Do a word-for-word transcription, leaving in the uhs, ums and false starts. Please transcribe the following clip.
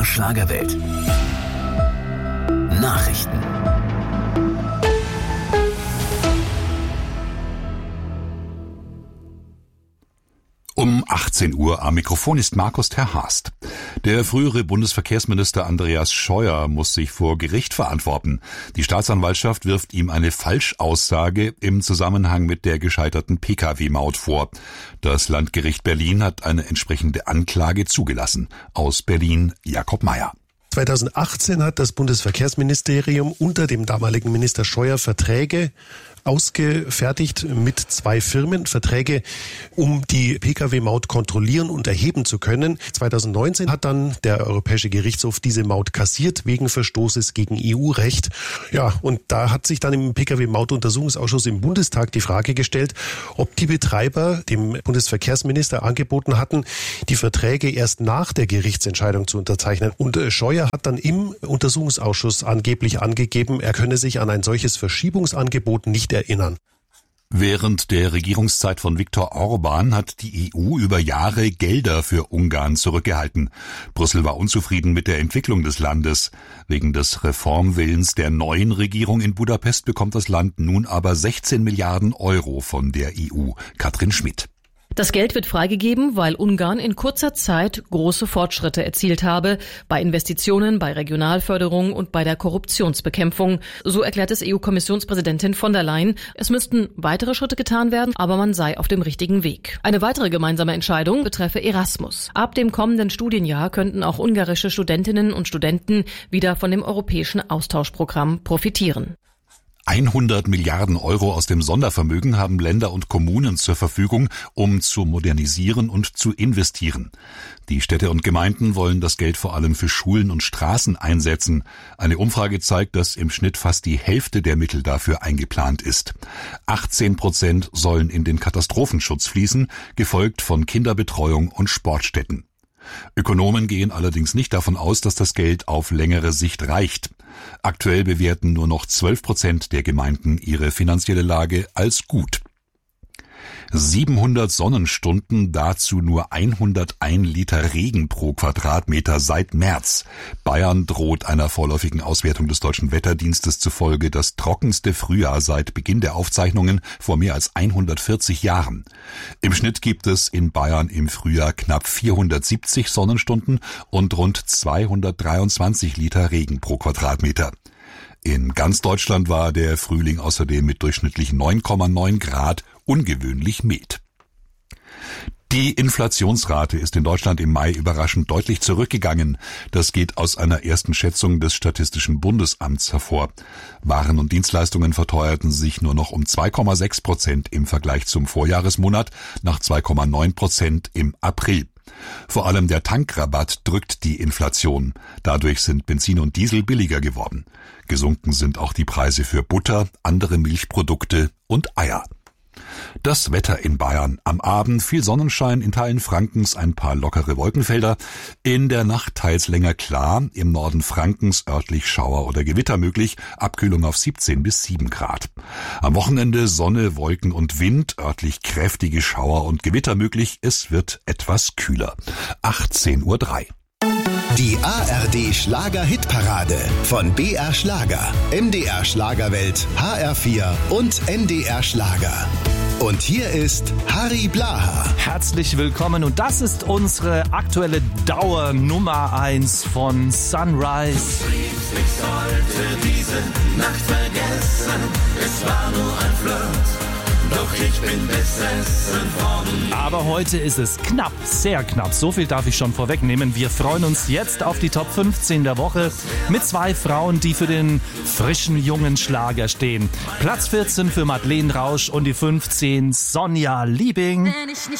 R Schlagerwelt. Nachrichten. Um achtzehn Uhr am Mikrofon ist Markus Terhast. Der frühere Bundesverkehrsminister Andreas Scheuer muss sich vor Gericht verantworten. Die Staatsanwaltschaft wirft ihm eine Falschaussage im Zusammenhang mit der gescheiterten Pkw-Maut vor. Das Landgericht Berlin hat eine entsprechende Anklage zugelassen. Aus Berlin Jakob Meyer. zweitausendachtzehn hat das Bundesverkehrsministerium unter dem damaligen Minister Scheuer Verträge ausgefertigt mit zwei Firmen, Verträge, um die Pkw-Maut kontrollieren und erheben zu können. zweitausendneunzehn hat dann der Europäische Gerichtshof diese Maut kassiert wegen Verstoßes gegen E U-Recht. Ja, und da hat sich dann im Pkw-Maut-Untersuchungsausschuss im Bundestag die Frage gestellt, ob die Betreiber dem Bundesverkehrsminister angeboten hatten, die Verträge erst nach der Gerichtsentscheidung zu unterzeichnen. Und Scheuer hat dann im Untersuchungsausschuss angeblich angegeben, er könne sich an ein solches Verschiebungsangebot nicht erinnern. Während der Regierungszeit von Viktor Orban hat die E U über Jahre Gelder für Ungarn zurückgehalten. Brüssel war unzufrieden mit der Entwicklung des Landes. Wegen des Reformwillens der neuen Regierung in Budapest bekommt das Land nun aber sechzehn Milliarden Euro von der E U. Katrin Schmidt. Das Geld wird freigegeben, weil Ungarn in kurzer Zeit große Fortschritte erzielt habe, bei Investitionen, bei Regionalförderung und bei der Korruptionsbekämpfung. So erklärt es E U-Kommissionspräsidentin von der Leyen. Es müssten weitere Schritte getan werden, aber man sei auf dem richtigen Weg. Eine weitere gemeinsame Entscheidung betreffe Erasmus. Ab dem kommenden Studienjahr könnten auch ungarische Studentinnen und Studenten wieder von dem europäischen Austauschprogramm profitieren. hundert Milliarden Euro aus dem Sondervermögen haben Länder und Kommunen zur Verfügung, um zu modernisieren und zu investieren. Die Städte und Gemeinden wollen das Geld vor allem für Schulen und Straßen einsetzen. Eine Umfrage zeigt, dass im Schnitt fast die Hälfte der Mittel dafür eingeplant ist. achtzehn Prozent sollen in den Katastrophenschutz fließen, gefolgt von Kinderbetreuung und Sportstätten. Ökonomen gehen allerdings nicht davon aus, dass das Geld auf längere Sicht reicht. Aktuell bewerten nur noch zwölf Prozent der Gemeinden ihre finanzielle Lage als gut. siebenhundert Sonnenstunden, dazu nur hundertein Liter Regen pro Quadratmeter seit März. Bayern droht einer vorläufigen Auswertung des Deutschen Wetterdienstes zufolge das trockenste Frühjahr seit Beginn der Aufzeichnungen vor mehr als hundertvierzig Jahren. Im Schnitt gibt es in Bayern im Frühjahr knapp vierhundertsiebzig Sonnenstunden und rund zweihundertdreiundzwanzig Liter Regen pro Quadratmeter. In ganz Deutschland war der Frühling außerdem mit durchschnittlich neun Komma neun Grad ungewöhnlich mild. Die Inflationsrate ist in Deutschland im Mai überraschend deutlich zurückgegangen. Das geht aus einer ersten Schätzung des Statistischen Bundesamts hervor. Waren und Dienstleistungen verteuerten sich nur noch um zwei Komma sechs Prozent im Vergleich zum Vorjahresmonat, nach zwei Komma neun Prozent im April. Vor allem der Tankrabatt drückt die Inflation. Dadurch sind Benzin und Diesel billiger geworden. Gesunken sind auch die Preise für Butter, andere Milchprodukte und Eier. Das Wetter in Bayern. Am Abend viel Sonnenschein, in Teilen Frankens ein paar lockere Wolkenfelder. In der Nacht teils länger klar, im Norden Frankens örtlich Schauer oder Gewitter möglich, Abkühlung auf siebzehn bis sieben Grad. Am Wochenende Sonne, Wolken und Wind, örtlich kräftige Schauer und Gewitter möglich, es wird etwas kühler. achtzehn Uhr drei. Die A R D Schlager-Hitparade von B R Schlager, M D R Schlagerwelt, H R vier und N D R Schlager. Und hier ist Harry Blaha. Herzlich willkommen und das ist unsere aktuelle Dauer Nummer eins von Sunrise. Ich sollte diese Nacht vergessen, es war nur ein Flirt. Doch ich bin besessen von. Aber heute ist es knapp, sehr knapp. So viel darf ich schon vorwegnehmen. Wir freuen uns jetzt auf die Top fünfzehn der Woche mit zwei Frauen, die für den frischen, jungen Schlager stehen. Platz vierzehn für Madeleine Rausch und die fünfzehn Sonja Liebing. Wenn ich nicht